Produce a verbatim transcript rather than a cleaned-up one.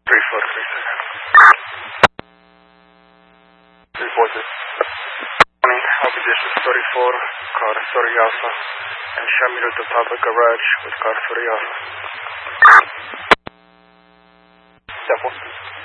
three four three six. Reported. Morning, opposition story four, car story alpha, and Shamiru to public garage with car story alpha. Step one.